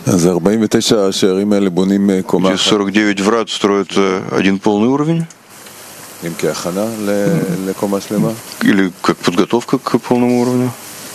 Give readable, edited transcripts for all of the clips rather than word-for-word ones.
Эти 49 врат строят один полный уровень? Или как подготовка к полному уровню?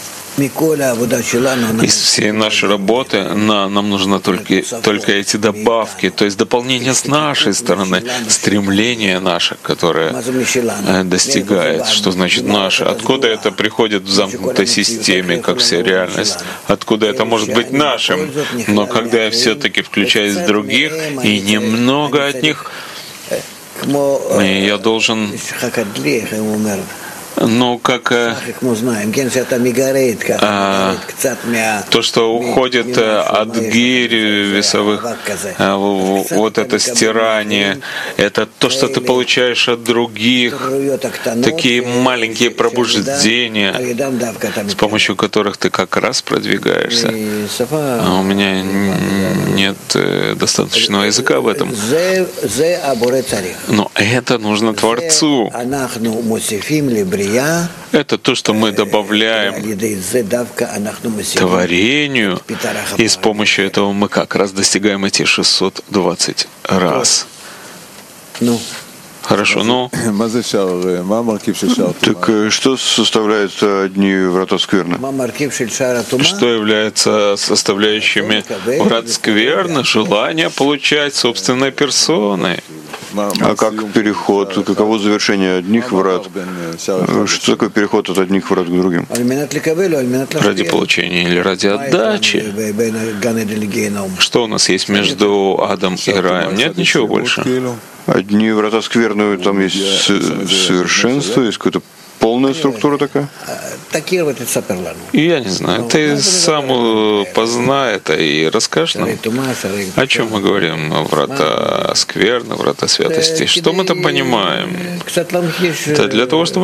Из всей нашей работы нам нужно только эти добавки, то есть дополнение с нашей стороны, стремление наше, которое достигает. Что значит наше? Откуда это приходит в замкнутой системе, как вся реальность? Откуда это может быть нашим? Но когда я все-таки включаюсь в других, и немного от них, я должен... Ну, как то, что уходит от гирь весовых, вот это стирание, это то, что ты получаешь от других, такие маленькие пробуждения, с помощью которых ты как раз продвигаешься. А у меня нет достаточного языка в этом. Но это нужно Творцу. Это то, что мы добавляем творению, и с помощью этого мы как раз достигаем эти 620 раз. Хорошо, ну... Так что составляет одни врата скверны? Что является составляющими врат скверны? Желание получать собственной персоной. А как переход? Каково завершение одних врат? Что такое переход от одних врат к другим? Ради получения или ради отдачи? Что у нас есть между адом и раем? Нет ничего больше. Одни врата скверны, там есть совершенство, есть какая-то полная структура такая? Я не знаю. Ты сам познай это и расскажешь нам, о чем мы говорим. Врата скверны, врата святости. Что мы там понимаем? Это для того, чтобы